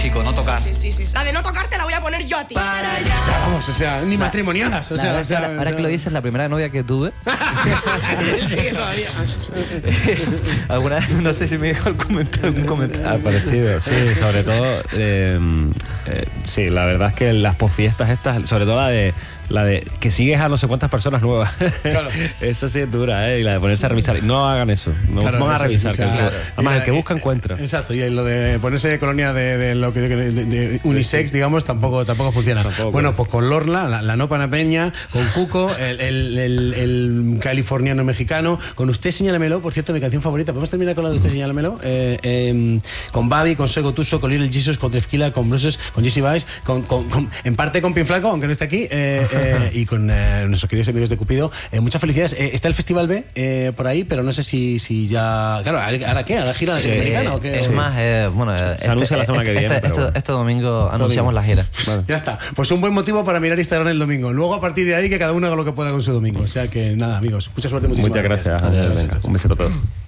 chico, no tocar. Sí. La de no tocarte la voy a poner yo a ti. O sea, ni matrimoniadas. Ahora que lo dices, la primera novia que tuve. Él sigue todavía. Alguna vez, no sé si me dejó un comentario parecido, sí, sobre todo. Sí, la verdad es que las posfiestas estas, sobre todo la de que sigues a no sé cuántas personas nuevas. Claro. Esa sí es dura, y la de ponerse a revisar. No hagan eso, no pongan a revisar. Además, el que busca encuentra. Exacto, y lo de ponerse colonia de lo que de unisex, digamos, tampoco funciona. Bueno, pues con Lorla, la no panameña, con Cuco, el californiano mexicano, con Usted Señálamelo, por cierto, mi canción favorita. ¿Podemos terminar con la de Usted Señálamelo? Con Babi, con Sego Tuso, con Little Jesus, con Trefquila, con Bruces, con Jesse Vice, en parte con Pinflaco, aunque no esté aquí, y con nuestros queridos amigos de Cupido. Muchas felicidades. Está el Festival B por ahí, pero no sé si ya... Claro, ¿ahora qué? ¿Ahora gira latinoamericana o qué? Es más, bueno... Se anuncia la semana que viene. Este domingo anunciamos la gira. Vale. Ya está. Pues un buen motivo para mirar Instagram el domingo. Luego, a partir de ahí, que cada uno haga lo que pueda con su domingo. O sea que, nada, amigos. Mucha suerte, muchísimas gracias. Un besito a todos.